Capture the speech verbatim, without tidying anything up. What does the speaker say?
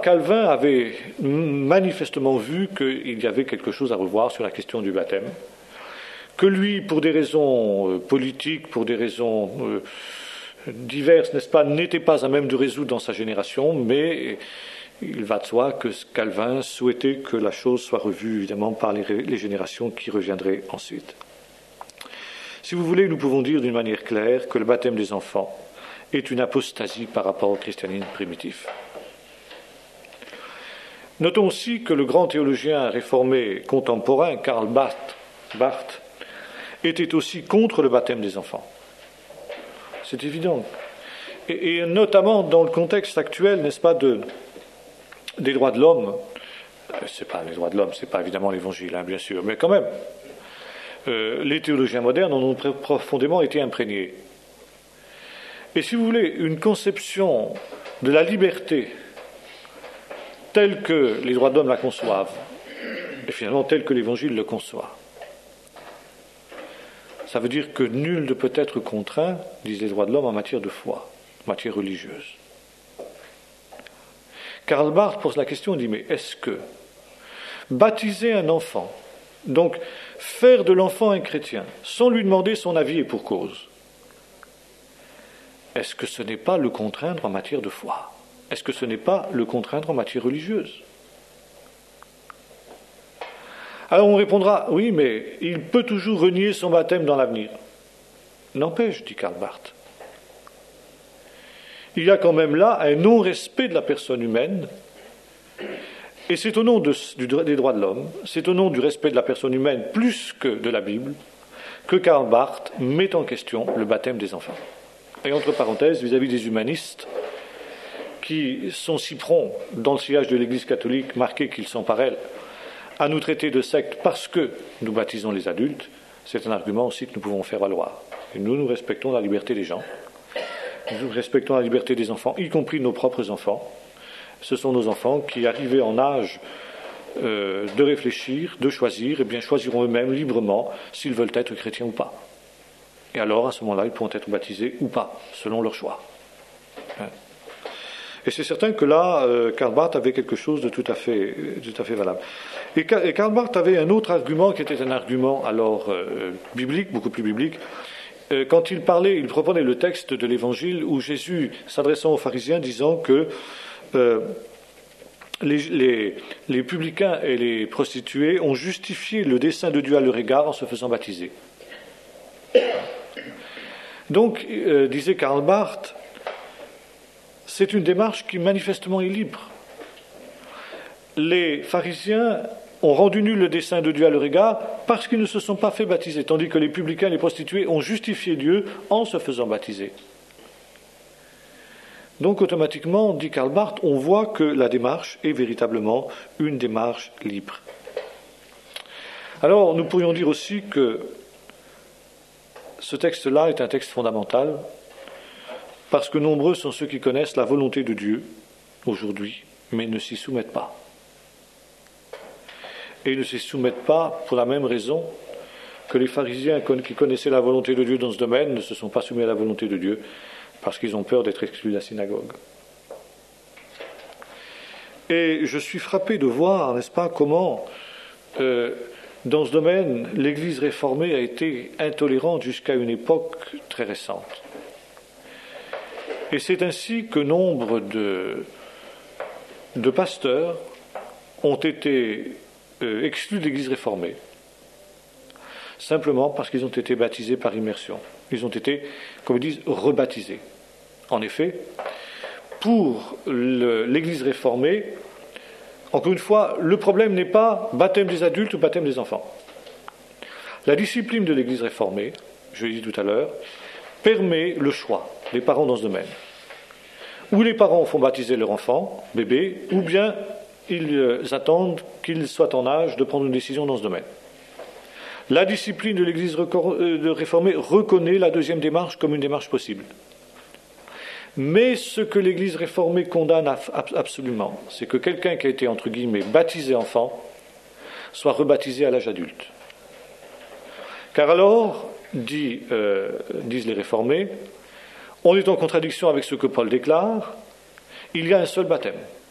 Calvin avait manifestement vu qu'il y avait quelque chose à revoir sur la question du baptême, que lui, pour des raisons politiques, pour des raisons diverses, n'est-ce pas, n'était pas à même de résoudre dans sa génération, mais il va de soi que Calvin souhaitait que la chose soit revue, évidemment, par les, les générations qui reviendraient ensuite. Si vous voulez, nous pouvons dire d'une manière claire que le baptême des enfants est une apostasie par rapport au christianisme primitif. Notons aussi que le grand théologien réformé contemporain, Karl Barth, Barth, était aussi contre le baptême des enfants. C'est évident. Et, et notamment dans le contexte actuel, n'est-ce pas, de, des droits de l'homme. C'est pas les droits de l'homme, c'est pas évidemment l'évangile, hein, bien sûr, mais quand même, euh, les théologiens modernes en ont profondément été imprégnés. Et si vous voulez, une conception de la liberté telle que les droits de l'homme la conçoivent, et finalement telle que l'évangile le conçoit, ça veut dire que nul ne peut être contraint, disent les droits de l'homme, en matière de foi, en matière religieuse. Karl Barth pose la question, il dit, mais est-ce que baptiser un enfant, donc faire de l'enfant un chrétien, sans lui demander son avis et pour cause, est-ce que ce n'est pas le contraindre en matière de foi? Est-ce que ce n'est pas le contraindre en matière religieuse? Alors on répondra, oui, mais il peut toujours renier son baptême dans l'avenir. N'empêche, dit Karl Barth, il y a quand même là un non-respect de la personne humaine, et c'est au nom de, du, des droits de l'homme, c'est au nom du respect de la personne humaine plus que de la Bible, que Karl Barth met en question le baptême des enfants. Et entre parenthèses, vis-à-vis des humanistes, qui sont si prompts, dans le sillage de l'Église catholique, marqués qu'ils sont par elle, à nous traiter de secte parce que nous baptisons les adultes, c'est un argument aussi que nous pouvons faire valoir. Et nous, nous respectons la liberté des gens, nous respectons la liberté des enfants, y compris nos propres enfants. Ce sont nos enfants qui, arrivés en âge euh, de réfléchir, de choisir, eh bien, choisiront eux-mêmes librement s'ils veulent être chrétiens ou pas. Et alors, à ce moment-là, ils pourront être baptisés ou pas, selon leur choix. Hein. Et c'est certain que là, euh, Karl Barth avait quelque chose de tout à fait, tout à fait valable. Et, et Karl Barth avait un autre argument qui était un argument alors euh, biblique, beaucoup plus biblique. Euh, quand il parlait, il reprenait le texte de l'Évangile où Jésus, s'adressant aux pharisiens, disant que euh, les, les, les publicains et les prostituées ont justifié le dessein de Dieu à leur égard en se faisant baptiser. Donc, euh, disait Karl Barth, c'est une démarche qui manifestement est libre. Les pharisiens ont rendu nul le dessein de Dieu à leur égard parce qu'ils ne se sont pas fait baptiser, tandis que les publicains et les prostituées ont justifié Dieu en se faisant baptiser. Donc automatiquement, dit Karl Barth, on voit que la démarche est véritablement une démarche libre. Alors nous pourrions dire aussi que ce texte-là est un texte fondamental parce que nombreux sont ceux qui connaissent la volonté de Dieu aujourd'hui, mais ne s'y soumettent pas. Et ils ne s'y soumettent pas pour la même raison que les pharisiens qui connaissaient la volonté de Dieu dans ce domaine ne se sont pas soumis à la volonté de Dieu parce qu'ils ont peur d'être exclus de la synagogue. Et je suis frappé de voir, n'est-ce pas, comment euh, dans ce domaine l'Église réformée a été intolérante jusqu'à une époque très récente. Et c'est ainsi que nombre de, de pasteurs ont été euh, exclus de l'Église réformée, simplement parce qu'ils ont été baptisés par immersion. Ils ont été, comme ils disent, rebaptisés. En effet, pour le, l'Église réformée, encore une fois, le problème n'est pas baptême des adultes ou baptême des enfants. La discipline de l'Église réformée, je l'ai dit tout à l'heure, permet le choix des parents dans ce domaine. Ou les parents font baptiser leur enfant, bébé, ou bien ils attendent qu'ils soient en âge de prendre une décision dans ce domaine. La discipline de l'Église réformée reconnaît la deuxième démarche comme une démarche possible. Mais ce que l'Église réformée condamne absolument, c'est que quelqu'un qui a été, entre guillemets, baptisé enfant, soit rebaptisé à l'âge adulte. Car alors, dit, euh, disent les réformés, on est en contradiction avec ce que Paul déclare, il y a un seul baptême.